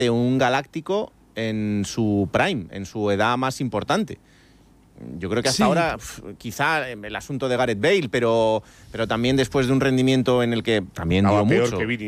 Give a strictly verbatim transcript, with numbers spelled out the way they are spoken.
de un galáctico en su prime, en su edad más importante. Yo creo que hasta Sí. ahora, pf, quizá el asunto de Gareth Bale, pero, pero también después de un rendimiento en el que también Estaba dio peor mucho. que Vini.